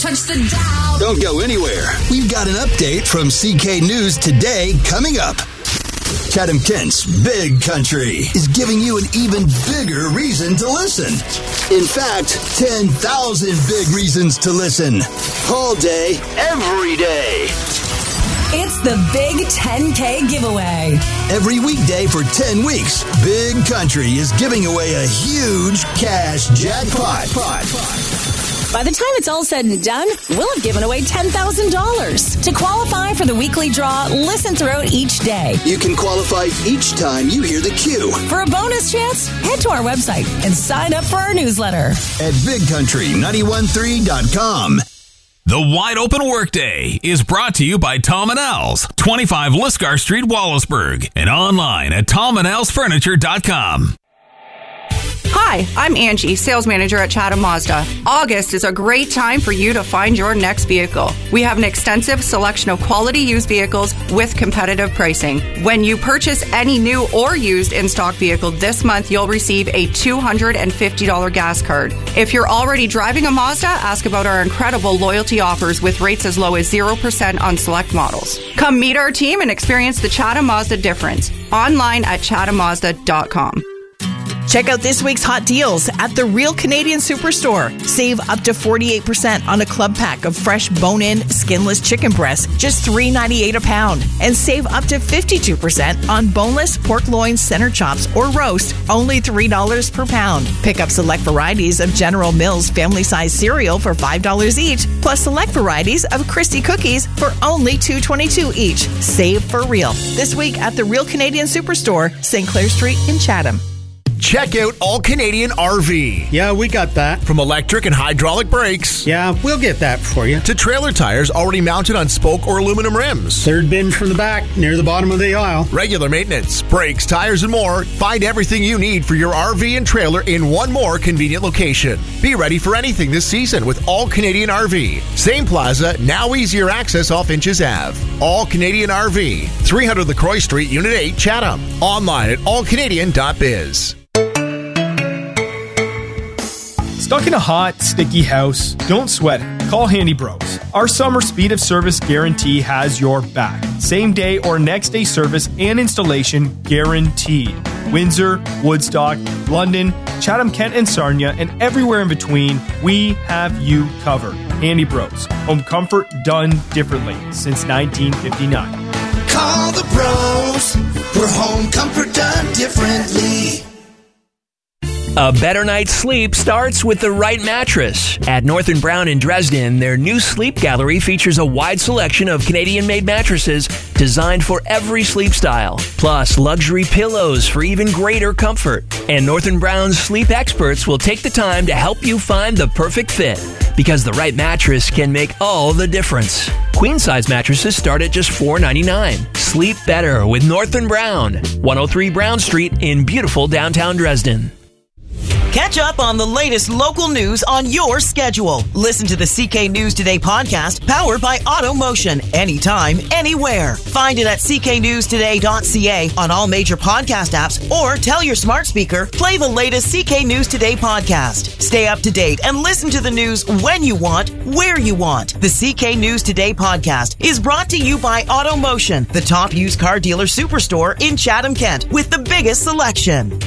touch the dial. Don't go anywhere. We've got an update from CK News Today coming up. Chatham Kent's Big Country is giving you an even bigger reason to listen. In fact, 10,000 big reasons to listen. All day, every day. It's the Big 10K giveaway. Every weekday for 10 weeks, Big Country is giving away a huge cash jackpot. By the time it's all said and done, we'll have given away $10,000. To qualify for the weekly draw, listen throughout each day. You can qualify each time you hear the cue. For a bonus chance, head to our website and sign up for our newsletter. At BigCountry913.com. The Wide Open Workday is brought to you by Tom & Al's, 25 Lisgar Street, Wallaceburg, and online at TomandAlsFurniture.com. Hi, I'm Angie, sales manager at Chatham Mazda. August is a great time for you to find your next vehicle. We have an extensive selection of quality used vehicles with competitive pricing. When you purchase any new or used in-stock vehicle this month, you'll receive a $250 gas card. If you're already driving a Mazda, ask about our incredible loyalty offers with rates as low as 0% on select models. Come meet our team and experience the Chatham Mazda difference. Online at ChathamMazda.com. Check out this week's hot deals at the Real Canadian Superstore. Save up to 48% on a club pack of fresh bone-in, skinless chicken breasts, just $3.98 a pound. And save up to 52% on boneless pork loin center chops or roast, only $3 per pound. Pick up select varieties of General Mills family-size cereal for $5 each, plus select varieties of Christie cookies for only $2.22 each. Save for real. This week at the Real Canadian Superstore, St. Clair Street in Chatham. Check out All Canadian RV. Yeah, we got that. From electric and hydraulic brakes. Yeah, we'll get that for you. To trailer tires already mounted on spoke or aluminum rims. Third bin from the back, near the bottom of the aisle. Regular maintenance, brakes, tires, and more. Find everything you need for your RV and trailer in one more convenient location. Be ready for anything this season with All Canadian RV. Same plaza, now easier access off Inches Ave. All Canadian RV, 300 LaCroix Street, Unit 8, Chatham. Online at allcanadian.biz. Stuck in a hot, sticky house? Don't sweat it. Call Handy Bros. Our summer speed of service guarantee has your back. Same day or next day service and installation guaranteed. Windsor, Woodstock, London, Chatham, Kent, and Sarnia, and everywhere in between, we have you covered. Handy Bros. Home comfort done differently since 1959. Call the pros for home comfort done differently. A better night's sleep starts with the right mattress. At North & Brown in Dresden, their new sleep gallery features a wide selection of Canadian-made mattresses designed for every sleep style, plus luxury pillows for even greater comfort. And North & Brown's sleep experts will take the time to help you find the perfect fit, because the right mattress can make all the difference. Queen-size mattresses start at just $4.99. Sleep better with North & Brown, 103 Brown Street in beautiful downtown Dresden. Catch up on the latest local news on your schedule. Listen to the CK News Today podcast, powered by AutoMotion, anytime, anywhere. Find it at cknewstoday.ca on all major podcast apps, or tell your smart speaker, play the latest CK News Today podcast. Stay up to date and listen to the news when you want, where you want. The CK News Today podcast is brought to you by AutoMotion, the top used car dealer superstore in Chatham, Kent, with the biggest selection.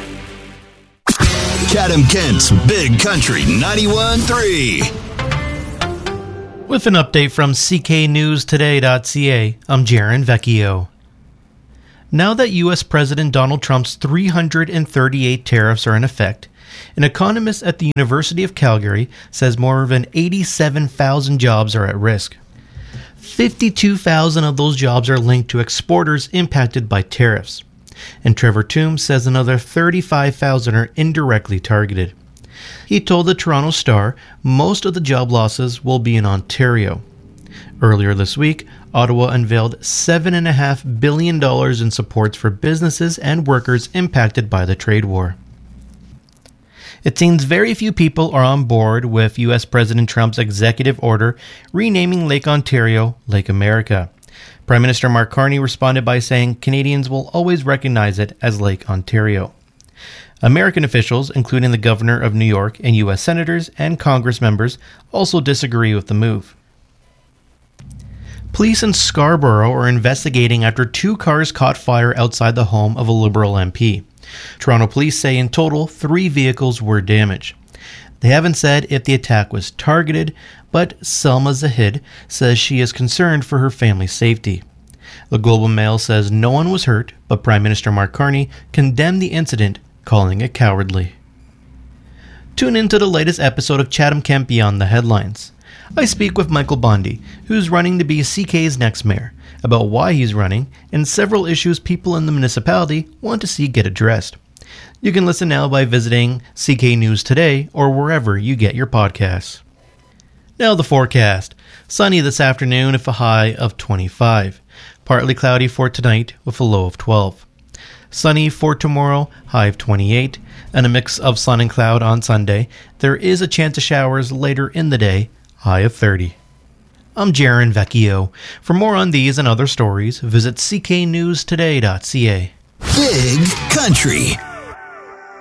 Chatham Kent's Big Country 91.3. With an update from cknewstoday.ca, I'm Jaron Vecchio. Now that U.S. President Donald Trump's 338 tariffs are in effect, an economist at the University of Calgary says more than 87,000 jobs are at risk. 52,000 of those jobs are linked to exporters impacted by tariffs. And Trevor Toombs says another 35,000 are indirectly targeted. He told the Toronto Star most of the job losses will be in Ontario. Earlier this week, Ottawa unveiled $7.5 billion in supports for businesses and workers impacted by the trade war. It seems very few people are on board with U.S. President Trump's executive order renaming Lake Ontario Lake America. Prime Minister Mark Carney responded by saying Canadians will always recognize it as Lake Ontario. American officials, including the governor of New York and U.S. senators and Congress members, also disagree with the move. Police in Scarborough are investigating after 2 cars caught fire outside the home of a Liberal MP. Toronto police say in total 3 vehicles were damaged. They haven't said if the attack was targeted, but Selma Zahid says she is concerned for her family's safety. The Globe and Mail says no one was hurt, but Prime Minister Mark Carney condemned the incident, calling it cowardly. Tune in to the latest episode of Chatham Kent Beyond the Headlines. I speak with Michael Bondi, who's running to be CK's next mayor, about why he's running and several issues people in the municipality want to see get addressed. You can listen now by visiting CK News Today or wherever you get your podcasts. Now the forecast. Sunny this afternoon with a high of 25. Partly cloudy for tonight with a low of 12. Sunny for tomorrow, high of 28. And a mix of sun and cloud on Sunday. There is a chance of showers later in the day, high of 30. I'm Jaron Vecchio. For more on these and other stories, visit cknewstoday.ca. Big Country.